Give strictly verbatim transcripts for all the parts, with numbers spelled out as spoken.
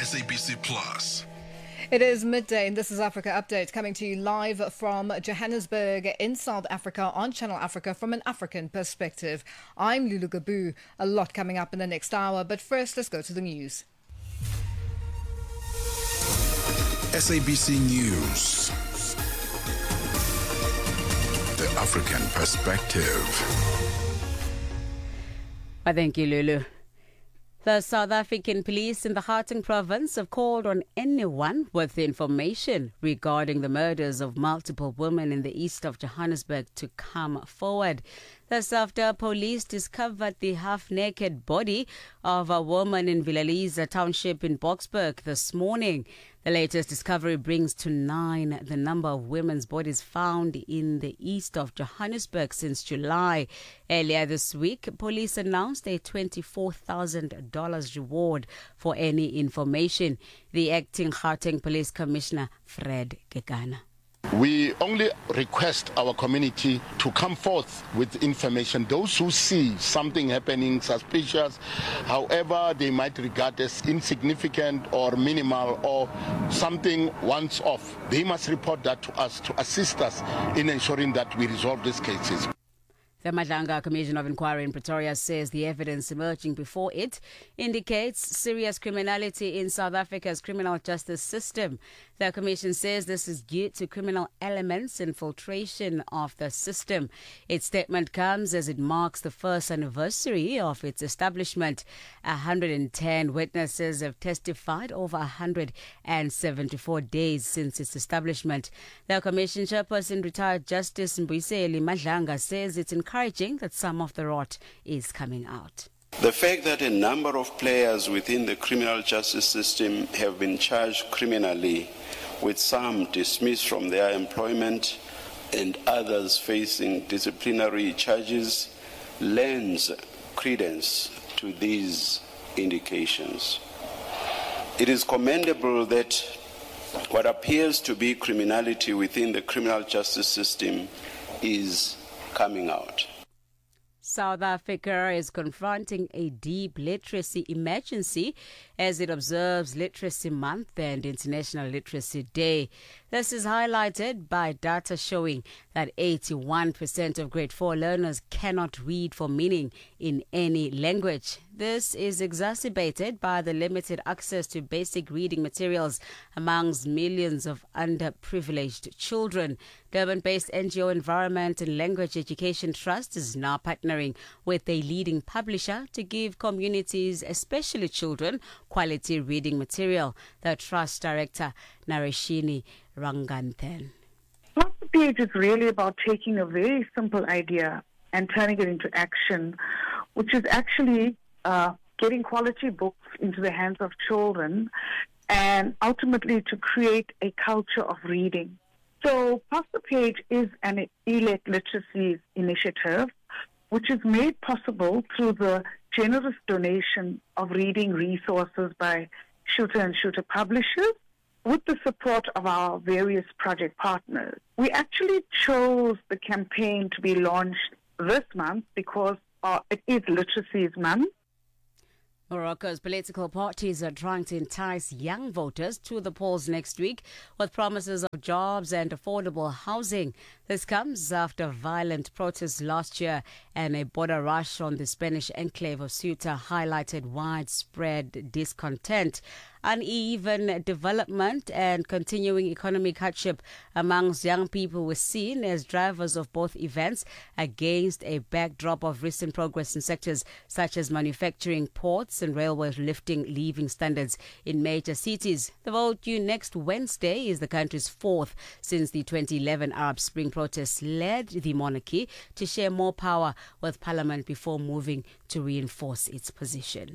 S A B C Plus. It is midday and this is Africa Update, coming to you live from Johannesburg in South Africa on Channel Africa from an African perspective. I'm Lulu Gabu. A lot coming up in the next hour, but first let's go to the news. S A B C News. The African perspective. I thank you, Lulu. The South African police in the Gauteng province have called on anyone with information regarding the murders of multiple women in the east of Johannesburg to come forward. That's after police discovered the half-naked body of a woman in Vilaliza township in Boksburg this morning. The latest discovery brings to nine the number of women's bodies found in the east of Johannesburg since July. Earlier this week, police announced a twenty-four thousand dollars reward for any information. The acting Gauteng Police Commissioner, Fred Gegana. We only request our community to come forth with information. Those who see something happening suspicious, however they might regard as insignificant or minimal or something once off, they must report that to us to assist us in ensuring that we resolve these cases. The Madlanga Commission of Inquiry in Pretoria says the evidence emerging before it indicates serious criminality in South Africa's criminal justice system. The Commission says this is due to criminal elements' infiltration of the system. Its statement comes as it marks the first anniversary of its establishment. one hundred ten witnesses have testified over one hundred seventy-four days since its establishment. The Commission chairperson, retired Justice Mbuyiseli Madlanga, says it's encouraging that some of the rot is coming out. The fact that a number of players within the criminal justice system have been charged criminally, with some dismissed from their employment and others facing disciplinary charges, lends credence to these indications. It is commendable that what appears to be criminality within the criminal justice system is coming out. South Africa is confronting a deep literacy emergency as it observes Literacy Month and International Literacy Day. This is highlighted by data showing that eighty-one percent of grade four learners cannot read for meaning in any language. This is exacerbated by the limited access to basic reading materials amongst millions of underprivileged children. Durban-based N G O Environment and Language Education Trust is now partnering with a leading publisher to give communities, especially children, quality reading material. The Trust Director, Nareshini Ranganthan. Master Page is really about taking a very simple idea and turning it into action, which is actually uh, getting quality books into the hands of children and ultimately to create a culture of reading. So Pastor Page is an e-lit literacy initiative which is made possible through the generous donation of reading resources by Shooter and Shooter Publishers with the support of our various project partners. We actually chose the campaign to be launched this month because uh, it is Literacy Month. Morocco's political parties are trying to entice young voters to the polls next week with promises of jobs and affordable housing. This comes after violent protests last year and a border rush on the Spanish enclave of Ceuta highlighted widespread discontent. Uneven development and continuing economic hardship amongst young people were seen as drivers of both events against a backdrop of recent progress in sectors such as manufacturing, ports and railway lifting living standards in major cities. The vote due next Wednesday is the country's fourth since the twenty eleven Arab Spring protests led the monarchy to share more power with parliament before moving to reinforce its position.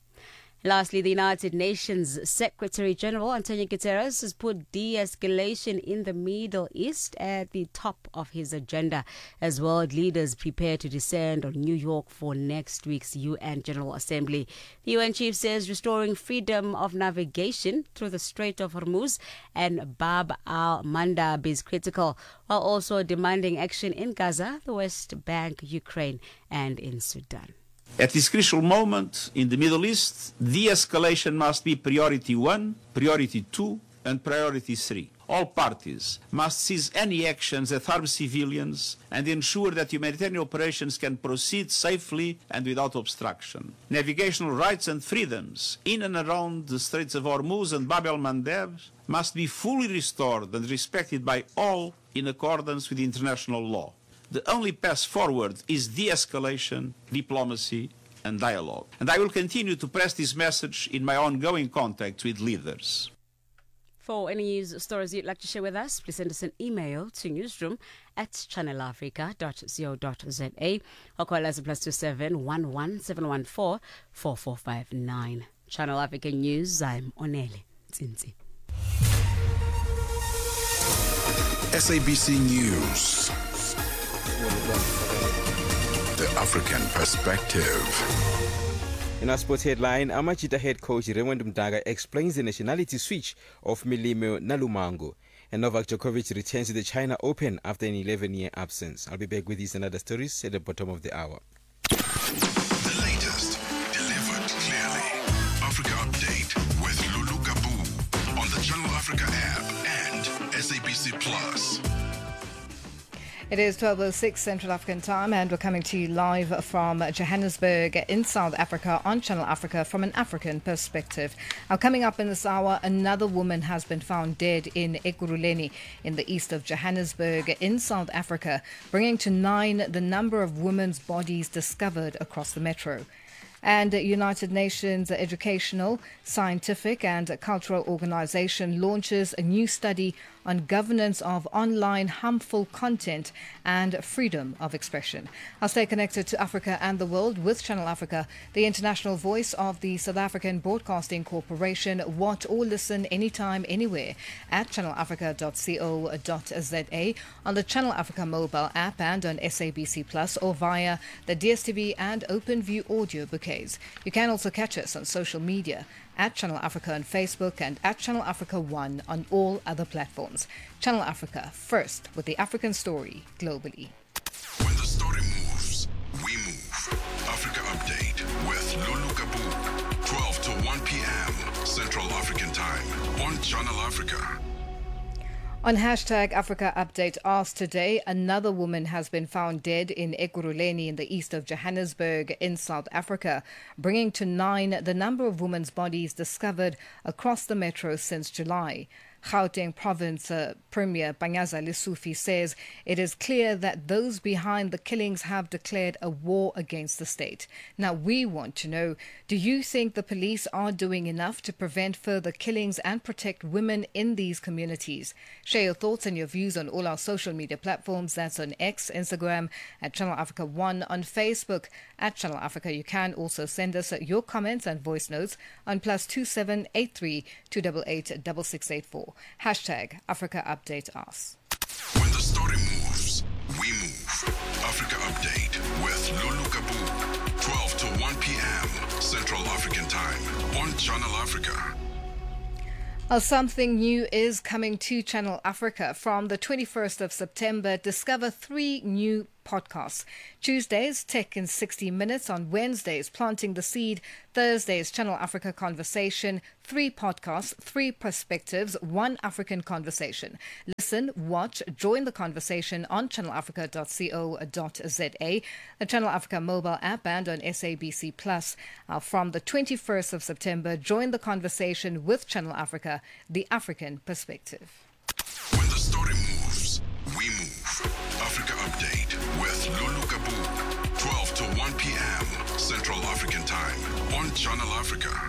Lastly, the United Nations Secretary General Antonio Guterres has put de-escalation in the Middle East at the top of his agenda as world leaders prepare to descend on New York for next week's U N General Assembly. The U N chief says restoring freedom of navigation through the Strait of Hormuz and Bab al-Mandab is critical, while also demanding action in Gaza, the West Bank, Ukraine, and in Sudan. At this crucial moment in the Middle East, de-escalation must be priority one, priority two, and priority three. All parties must cease any actions that harm civilians and ensure that humanitarian operations can proceed safely and without obstruction. Navigational rights and freedoms in and around the Straits of Hormuz and Bab el-Mandeb must be fully restored and respected by all in accordance with international law. The only path forward is de-escalation, diplomacy, and dialogue. And I will continue to press this message in my ongoing contacts with leaders. For any news stories you'd like to share with us, please send us an email to newsroom at channel africa dot co dot za or call us plus two seven one one seven one four four four five nine. Channel Africa News, I'm Onele Tsinzi. S A B C News. The African Perspective. In our sports headline, Amachita head coach Raymond Mdaga explains the nationality switch of Milimo Nalumango. And Novak Djokovic returns to the China Open after an eleven-year absence. I'll be back with these and other stories at the bottom of the hour. The latest, delivered clearly. Africa Update with Lulu Gabu on the Channel Africa app and S A B C Plus. It is twelve oh six Central African time and we're coming to you live from Johannesburg in South Africa on Channel Africa from an African perspective. Now, coming up in this hour, another woman has been found dead in Ekurhuleni in the east of Johannesburg in South Africa, bringing to nine the number of women's bodies discovered across the metro. And United Nations Educational, Scientific and Cultural Organization launches a new study on governance of online harmful content and freedom of expression. I'll stay connected to Africa and the world with Channel Africa, the international voice of the South African Broadcasting Corporation. Watch or listen anytime, anywhere at channel africa dot co dot za, on the Channel Africa mobile app and on S A B C Plus, or via the D S T V and OpenView audio bouquets. You can also catch us on social media at Channel Africa on Facebook and at Channel Africa One on all other platforms. Channel Africa, first with the African story globally. When the story moves, we move. Africa Update with Lulu Gabu, twelve to one p.m. Central African Time on Channel Africa. On hashtag Africa Update asked today, another woman has been found dead in Ekurhuleni in the east of Johannesburg in South Africa, bringing to nine the number of women's bodies discovered across the metro since July. Gauteng Province uh, Premier Panyaza Lesufi says it is clear that those behind the killings have declared a war against the state. Now, we want to know, do you think the police are doing enough to prevent further killings and protect women in these communities? Share your thoughts and your views on all our social media platforms. That's on X, Instagram, at Channel Africa One, on Facebook, at Channel Africa. You can also send us your comments and voice notes on plus two seven eight three two eight eight six six eight four. Hashtag Africa Update us. When the story moves, we move. Africa Update with Lulu Gabu, twelve to one p.m. Central African Time on Channel Africa. Well, something new is coming to Channel Africa. From the twenty-first of September, discover three new podcasts. Tuesdays, Tech in sixty minutes. On Wednesdays, Planting the Seed. Thursdays, Channel Africa Conversation. Three podcasts, three perspectives, one African conversation. Listen, watch, join the conversation on channel africa dot co dot za, the Channel Africa mobile app and on S A B C Plus. Uh, from the twenty-first of September, join the conversation with Channel Africa, the African perspective. When the story moves, we move. Africa Update with Lulu Gabu, twelve to one p.m. Central African Time on Channel Africa.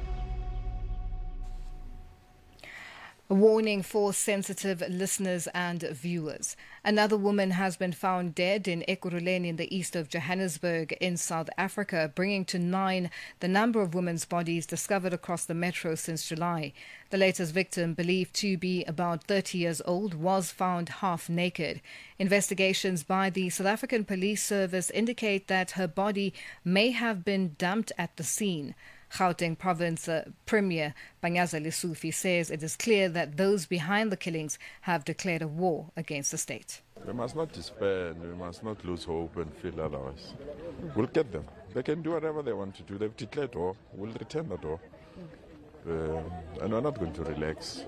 A warning for sensitive listeners and viewers. Another woman has been found dead in Ekurhuleni in the east of Johannesburg in South Africa, bringing to nine the number of women's bodies discovered across the metro since July. The latest victim, believed to be about thirty years old, was found half naked. Investigations by the South African Police Service indicate that her body may have been dumped at the scene. Gauteng Province uh, Premier Panyaza Lesufi says it is clear that those behind the killings have declared a war against the state. We must not despair and we must not lose hope and feel otherwise. We'll get them. They can do whatever they want to do. They've declared war. We'll return that war. Uh, and we're not going to relax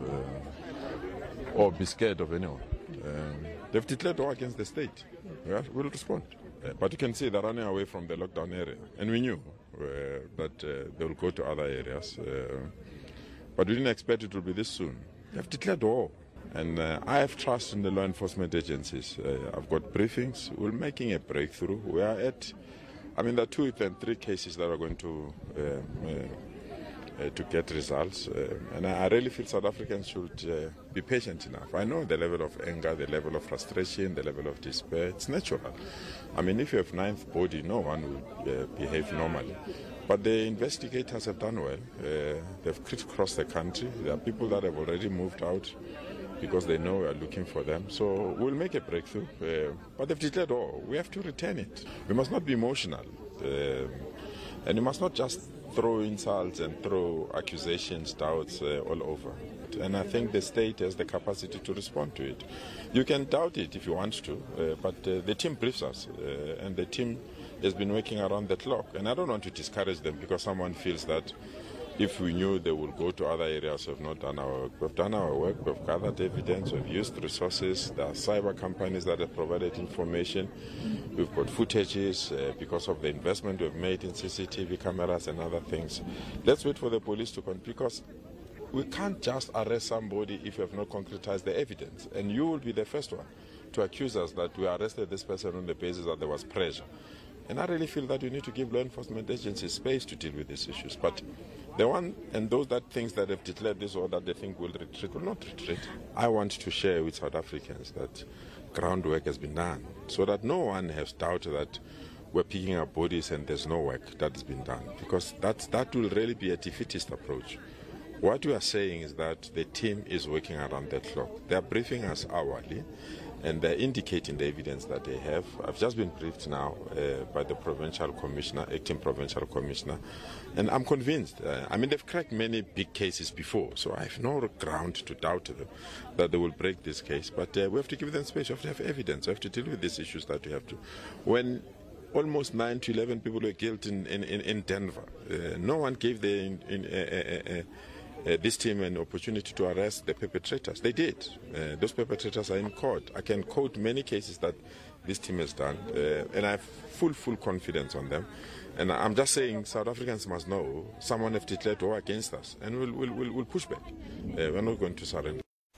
uh, or be scared of anyone. Um, they've declared war against the state. Yeah, we'll respond. Uh, but you can see they're running away from the lockdown area. And we knew uh, that uh, they will go to other areas. Uh, but we didn't expect it would be this soon. They've declared war. And uh, I have trust in the law enforcement agencies. Uh, I've got briefings. We're making a breakthrough. We are at, I mean, there are two and three cases that are going to uh, uh, uh, to get results. Uh, and I, I really feel South Africans should uh, be patient enough. I know the level of anger, the level of frustration, the level of despair. It's natural. I mean, if you have ninth body, no one will uh, behave normally. But the investigators have done well. Uh, they've crisscrossed the country. There are people that have already moved out because they know we are looking for them. So we'll make a breakthrough. Uh, but they've declared war. We have to return it. We must not be emotional. Uh, and we must not just throw insults and throw accusations, doubts uh, all over. And I think the state has the capacity to respond to it. You can doubt it if you want to, uh, but uh, the team briefs us, uh, and the team has been working around the clock. And I don't want to discourage them because someone feels that if we knew they would go to other areas, we've not done our work. We've done our work, we've gathered evidence, we've used resources. There are cyber companies that have provided information. We've got footages uh, because of the investment we've made in C C T V cameras and other things. Let's wait for the police to come, because we can't just arrest somebody if you have not concretized the evidence. And you will be the first one to accuse us that we arrested this person on the basis that there was pressure. And I really feel that we need to give law enforcement agencies space to deal with these issues. But the one and those that things that have declared this or that they think will retreat will not retreat. I want to share with South Africans that groundwork has been done so that no one has doubt that we're picking up bodies and there's no work that has been done, because that's, that will really be a defeatist approach. What we are saying is that the team is working around the clock. They are briefing us hourly, and they're indicating the evidence that they have. I've just been briefed now uh, by the provincial commissioner, acting provincial commissioner, and I'm convinced. Uh, I mean, they've cracked many big cases before, so I have no ground to doubt them that they will break this case. But uh, we have to give them space. We have to have evidence. We have to deal with these issues that we have to. When almost nine to eleven people were killed in, in, in Denver, uh, no one gave the in, in, uh, uh, uh, Uh, this team an opportunity to arrest the perpetrators. They did. Uh, those perpetrators are in court. I can quote many cases that this team has done, uh, and I have full, full confidence on them. And I'm just saying South Africans must know someone has declared war against us, and we'll, we'll, we'll, we'll push back. Uh, we're not going to surrender.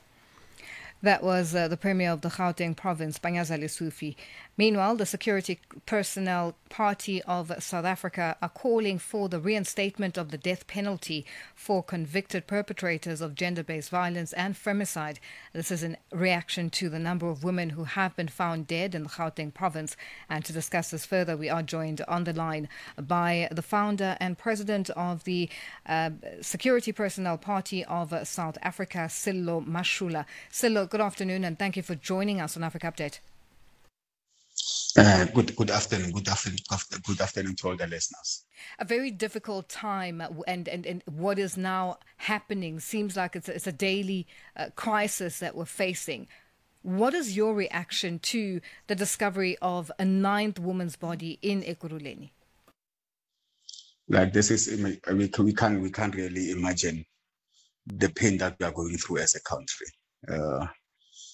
That was uh, the Premier of the Gauteng Province, Panyaza Lesufi. Meanwhile, the Security Personnel Party of South Africa are calling for the reinstatement of the death penalty for convicted perpetrators of gender-based violence and femicide. This is in reaction to the number of women who have been found dead in the Gauteng Province. And to discuss this further, we are joined on the line by the founder and president of the uh, Security Personnel Party of uh, South Africa, Sello Mashula. Sello, good afternoon, and thank you for joining us on Africa Update. Uh, good, good afternoon. Good afternoon. Good afternoon to all the listeners. A very difficult time, and, and, and what is now happening seems like it's a, it's a daily uh, crisis that we're facing. What is your reaction to the discovery of a ninth woman's body in Ekurhuleni? Like this is, we can we can't we can't really imagine the pain that we are going through as a country. Uh,